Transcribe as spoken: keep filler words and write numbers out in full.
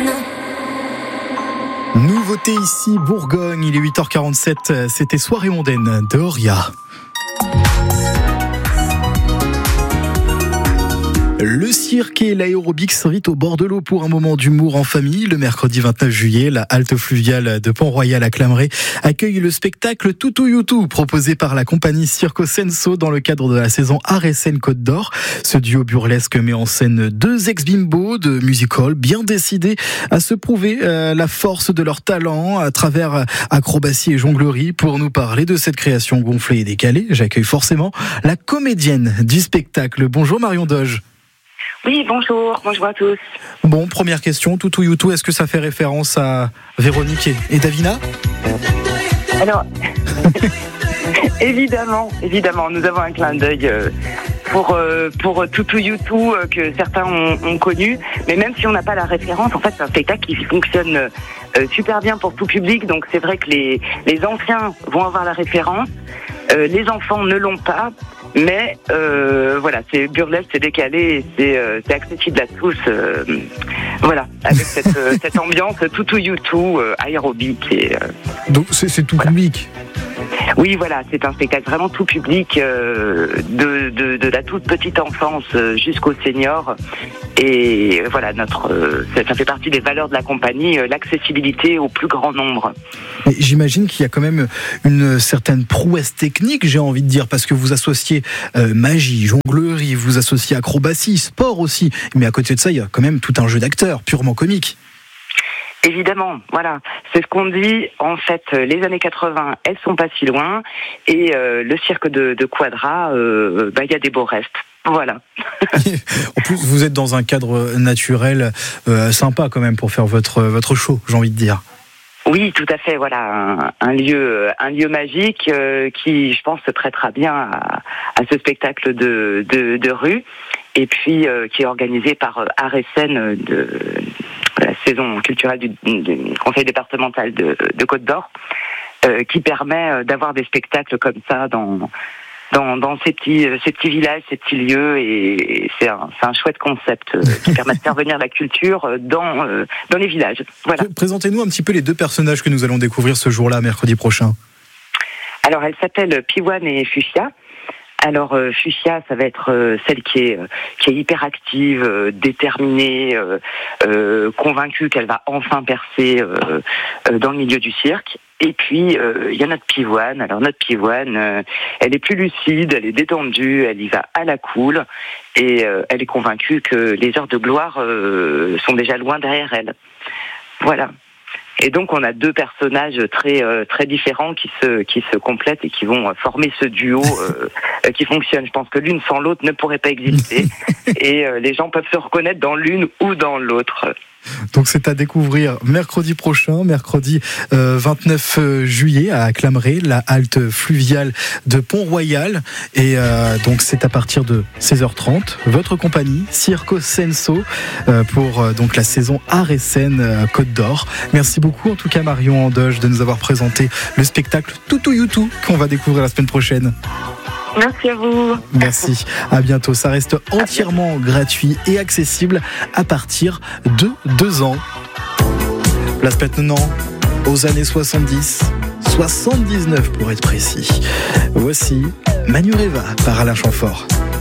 Nouveauté ici, Bourgogne, il est huit heures quarante-sept, c'était Soirée mondaine de Oria. Le cirque et l'aérobic s'invitent au bord de l'eau pour un moment d'humour en famille. Le mercredi vingt-neuf juillet, la halte fluviale de Pont-Royal à Clamray accueille le spectacle Toutou Youtou proposé par la compagnie Circo Senso dans le cadre de la saison Art et Scène Côte d'Or. Ce duo burlesque met en scène deux ex-bimbos de music hall bien décidés à se prouver euh, la force de leur talent à travers acrobatie et jonglerie. Pour nous parler de cette création gonflée et décalée, j'accueille forcément la comédienne du spectacle. Bonjour Marion Doge. Oui, bonjour, bonjour à tous. Bon, première question, Toutou Youtou, est-ce que ça fait référence à Véronique et, et Davina ? Alors, évidemment, évidemment, nous avons un clin d'œil euh, pour, euh, pour Toutou Youtou euh, que certains ont, ont connu, mais même si on n'a pas la référence, en fait, c'est un spectacle qui fonctionne euh, super bien pour tout public, donc c'est vrai que les, les anciens vont avoir la référence, euh, les enfants ne l'ont pas. Mais euh, voilà, c'est burlesque, c'est décalé, c'est, euh, c'est accessible à tous. Euh, voilà, avec cette, euh, cette ambiance Toutou Youtou, euh, aérobic. Et, euh, Donc c'est, c'est tout voilà. Public. Oui, voilà, c'est un spectacle vraiment tout public, euh, de, de, de la toute petite enfance jusqu'aux seniors. Et voilà, notre, euh, ça fait partie des valeurs de la compagnie, euh, l'accessibilité au plus grand nombre. Mais j'imagine qu'il y a quand même une certaine prouesse technique, j'ai envie de dire, parce que vous associez euh, magie, jonglerie, vous associez acrobatie, sport aussi. Mais à côté de ça, il y a quand même tout un jeu d'acteurs purement comique. Évidemment, voilà, c'est ce qu'on dit. En fait, les années quatre-vingts, elles sont pas si loin, et euh, le cirque de, de Quadra, euh, bah, y a des beaux restes. Voilà. En plus, vous êtes dans un cadre naturel euh, sympa quand même pour faire votre votre show, j'ai envie de dire. Oui, tout à fait. Voilà, un, un lieu, un lieu magique euh, qui, je pense, se prêtera bien à, à ce spectacle de de, de rue, et puis euh, qui est organisé par Art et Scène de la saison culturelle du, du conseil départemental de, de Côte d'Or, euh, qui permet d'avoir des spectacles comme ça dans dans, dans ces petits ces petits villages, ces petits lieux, et c'est un c'est un chouette concept euh, qui permet de faire venir la culture dans euh, dans les villages. Voilà. Présentez-nous un petit peu les deux personnages que nous allons découvrir ce jour-là, mercredi prochain. Alors, elle s'appelle Piwane et Fuchsia. Alors euh, Fuchsia, ça va être euh, celle qui est euh, qui est hyper active, euh, déterminée, euh, euh, convaincue qu'elle va enfin percer euh, euh, dans le milieu du cirque. Et puis il euh, y a notre Piwane. Alors notre Piwane, euh, elle est plus lucide, elle est détendue, elle y va à la cool, et euh, elle est convaincue que les heures de gloire euh, sont déjà loin derrière elle. Voilà. Et donc on a deux personnages très euh, très différents qui se qui se complètent et qui vont former ce duo euh, qui fonctionne. Je pense que l'une sans l'autre ne pourrait pas exister, et euh, les gens peuvent se reconnaître dans l'une ou dans l'autre. Donc c'est à découvrir mercredi prochain, mercredi euh, vingt-neuf juillet à Clamray, la halte fluviale de Pont-Royal, et euh, donc c'est à partir de seize heures trente. Votre compagnie Circo Senso euh, pour euh, donc la saison Art et Scène euh, Côte d'Or. Merci beaucoup en tout cas Marion Doge de nous avoir présenté le spectacle Toutou Youtou qu'on va découvrir la semaine prochaine. Merci à vous. Merci, à bientôt. Ça reste entièrement gratuit et accessible à partir de deux ans. Place maintenant aux années soixante-dix, soixante-dix-neuf pour être précis. Voici Manureva par Alain Chamfort.